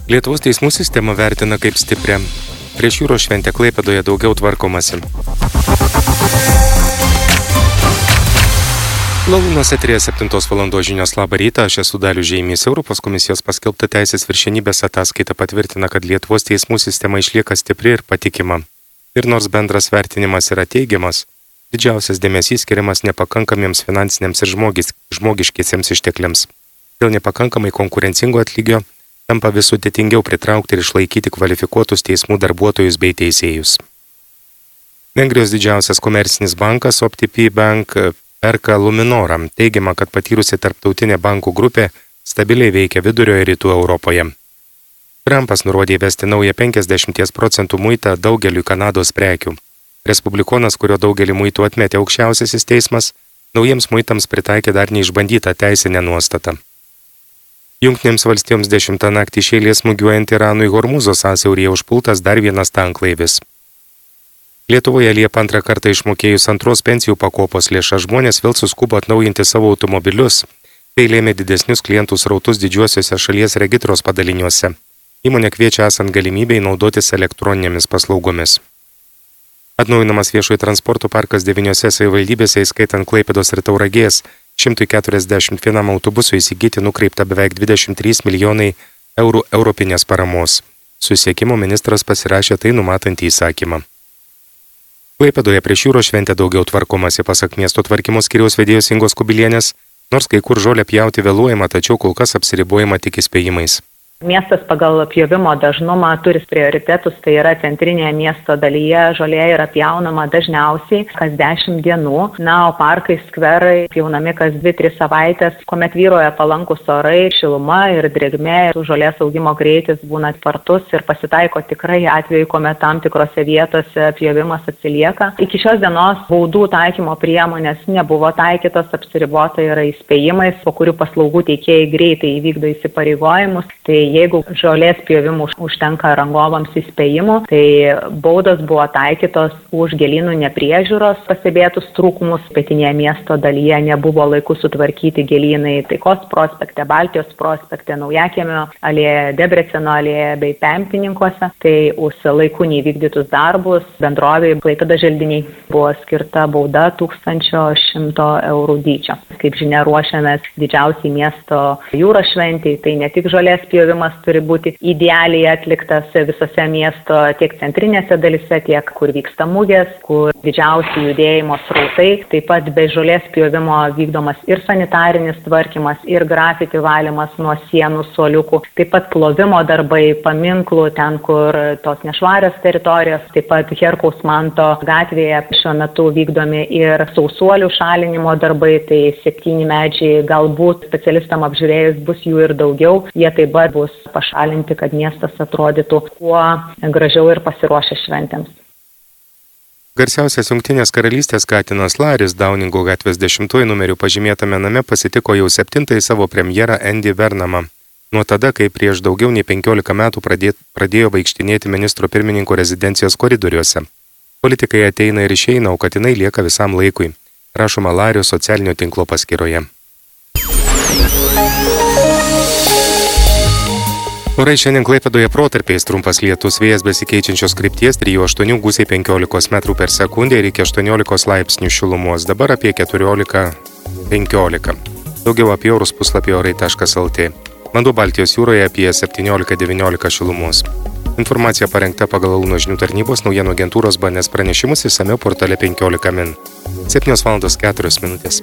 Lietuvos teismų sistema vertina kaip stiprią. Prieš jūros šventę Klaipėdoje daugiau tvarkomasi. Laulinos eterėje 7 val. Žinios. Labą rytą, aš esu Dalius Žeimys. Europos komisijos paskelbta teisės viršenybės ataskaita patvirtina, kad Lietuvos teismų sistema išlieka stipri ir patikima. Ir nors bendras vertinimas yra teigiamas, didžiausias dėmesys skiriamas nepakankamiems finansiniams ir žmogiškiesiems ištekliams. Dėl nepakankamai konkurencingo atlygio tampa vis sudėtingiau pritraukti ir išlaikyti kvalifikuotus teismų darbuotojus bei teisėjus. Vengrijos didžiausias komercinis bankas OptiP Bank perka Luminorą. Teigiama, kad patyrusi tarptautinė bankų grupė stabiliai veikia vidurio ir rytų Europoje. Trumpas nurodė įvesti naują 50% muitą daugeliui Kanados prekių. Respublikonas, kurio daugelį muitų atmetė aukščiausiasis teismas, naujiems muitams pritaikė dar neišbandytą teisinę nuostatą. Jungtinėms valstijoms 10 naktį iš eilės smūgiuojant Iranui Hormūzo sąsiauryje užpultas dar vienas tanklaivis. Lietuvoje Liepą antrą kartą išmokėjus antros pensijų pakopos lėšas žmonės vėl suskubo atnaujinti savo automobilius, tai lėmė didesnius klientų srautus didžiuosiuose šalies regitros padaliniuose. Įmonė kviečia esant galimybei naudotis elektroninėmis paslaugomis. Atnaujinamas viešojo transporto parkas 9 savivaldybėse, įskaitant Klaipėdos ir Tauragės, 141 autobusui įsigyti nukreipta beveik 23 milijonai eurų europinės paramos. Susisiekimo ministras pasirašė tai numatantį įsakymą. Klaipėdoje prieš jūros šventę daugiau tvarkomasi, pasak miesto tvarkymo skyriaus vedėjos Ingos Kubilienės, nors kai kur žolę pjauti vėluojama, tačiau kol kas apsiribojama tik įspėjimais. Miestas pagal pjovimo dažnumą turi prioritetus, tai yra centrinėje miesto dalyje žolė yra pjaunama dažniausiai kas 10 dienų, o parkai, skverai pjaunami kas 2-3 savaitės, kuomet vyroja palankus orai, šiluma ir drėgmė, ir žolės augimo greitis būna spartus ir pasitaiko tikrai atveju, kuomet tam tikrose vietose pjovimas atsilieka. Iki šios dienos baudų taikymo priemonės nebuvo taikytos, apsiribota yra įspėjimais, po kurių paslaugų teikėjai greitai įvykdo įsipareigojimus. Tai jeigu žolės pjovimų užtenka rangovams įspėjimų, tai baudos buvo taikytos už gėlynų nepriežiūros pastebėtus trūkumus. Pietinėje miesto dalyje nebuvo laiku sutvarkyti gėlynai Taikos prospekte, Baltijos prospekte, Naujakiemio alėje, Debreceno alėje bei Pempininkuose. Tai už laiku neįvykdytus darbus bendrovei Klaipėdos želdiniai buvo skirta bauda 1100 eurų dydžio. Kaip žinia, ruošiamės didžiausiai miesto jūros šventei, tai ne tik žolės pjovimas turi būti idealiai atliktas visose miesto tiek centrinėse dalise, tiek kur vyksta mugės, kur didžiausi judėjimo srautai. Taip pat be žolės pjovimo vykdomas ir sanitarinis tvarkymas, ir grafiti valymas nuo sienų suoliukų, taip pat plovimo darbai, paminklų, ten kur tos nešvarios teritorijos, taip pat Herkaus Manto gatvėje šiuo metu vykdomi ir sausuolių šalinimo darbai, tai 7 medžiai, galbūt specialistam apžiūrėjus bus jų ir daugiau, jie taip pat bus pašalinti, kad miestas atrodytų kuo gražiau ir pasiruošę šventėms. Garsiausias Jungtinės karalystės katinas Laris Downingo gatvės 10 numeriu pažymėtame name pasitiko jau 7-ąjį savo premjerą Andy Burnhamą. Nuo tada, kai prieš daugiau nei 15 metų pradėjo vaikštinėti ministro pirmininko rezidencijos koridoriuose. Politikai ateina ir išeina, o katinai lieka visam laikui, rašoma Lario socialinio tinklo paskyroje. Orai šiandien Klaipėdoje protarpiais trumpas lietus, vėjas besikeičiančios krypties 3-8 gūsiai 15 metrų per sekundę ir iki 18 laipsnių šilumos, dabar apie 14-15. Daugiau apie orus puslapį orai.lt. Vanduo Baltijos jūroje apie 17-19 šilumos. Informacija parengta pagal Laulinos žinių tarnybos naujienų agentūros BNS pranešimus išsamiau portale 15 min. 7:04 minutės.